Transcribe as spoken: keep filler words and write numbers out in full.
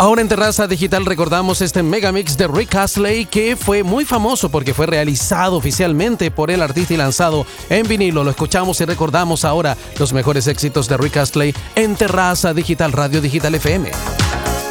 Ahora en Terraza Digital recordamos este megamix de Rick Astley, que fue muy famoso porque fue realizado oficialmente por el artista y lanzado en vinilo. Lo escuchamos y recordamos ahora los mejores éxitos de Rick Astley en Terraza Digital, Radio Digital F M.